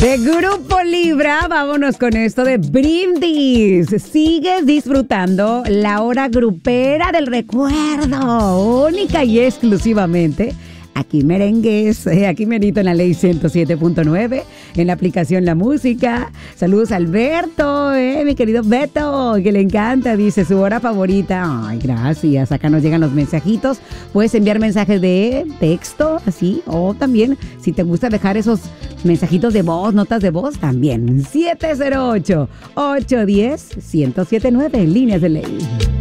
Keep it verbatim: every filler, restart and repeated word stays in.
De Grupo Libra, vámonos con esto de Brindis. Sigues disfrutando la hora grupera del recuerdo, única y exclusivamente aquí Merengues, eh, aquí merito en la ley ciento siete punto nueve, en la aplicación La Música. Saludos a Alberto, eh, mi querido Beto, que le encanta, dice su hora favorita. Ay, gracias, acá nos llegan los mensajitos. Puedes enviar mensajes de texto, así, o también, si te gusta dejar esos mensajitos de voz, notas de voz, también. siete cero ocho, ocho uno cero, uno cero siete nueve, líneas de ley.